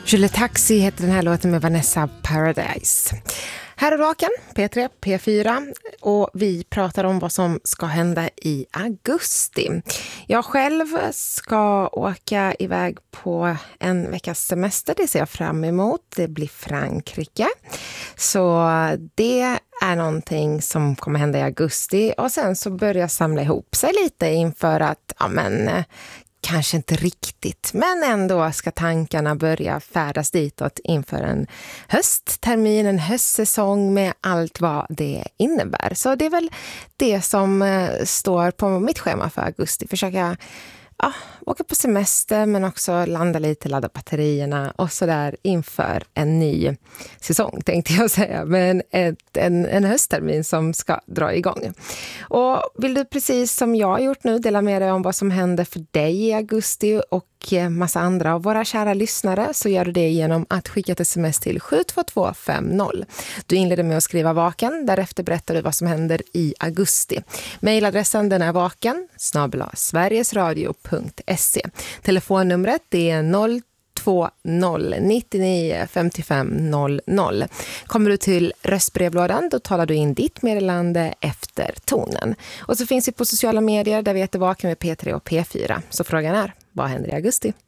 Julie Taxi heter den här låten med Vanessa Paradise. Här är Vaken, P3, P4 och vi pratar om vad som ska hända i augusti. Jag själv ska åka iväg på en veckas semester, det ser jag fram emot. Det blir Frankrike. Så det är någonting som kommer hända i augusti och sen så börjar samla ihop sig lite inför att, kanske inte riktigt, men ändå ska tankarna börja färdas ditåt inför en hösttermin, en höstsäsong med allt vad det innebär. Så det är väl det som står på mitt schema för augusti. Försöka åka på semester men också landa lite, ladda batterierna och sådär inför en ny säsong tänkte jag säga. Men en hösttermin som ska dra igång. Och vill du precis som jag har gjort nu dela med dig om vad som händer för dig i augusti och massa andra av våra kära lyssnare så gör du det genom att skicka ett sms till 72250. Du inleder med att skriva Vaken, därefter berättar du vad som händer i augusti. Mailadressen den är vaken@sverigesradio.se. Telefonnumret det är 020 99 55 00. Kommer du till röstbrevlådan då talar du in ditt meddelande efter tonen. Och så finns vi på sociala medier där vi heter Vaken med P3 och P4. Så frågan är, vad händer i augusti?